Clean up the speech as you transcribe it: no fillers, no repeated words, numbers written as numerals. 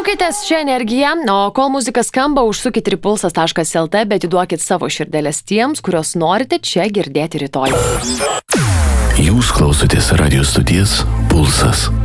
Džiaukitės šią energiją, o kol muzika skamba, užsukit į pulsas.lt, bet įduokit savo širdelės tiems, kurios norite čia girdėti rytoj. Jūs klausotės radio stoties Pulsas.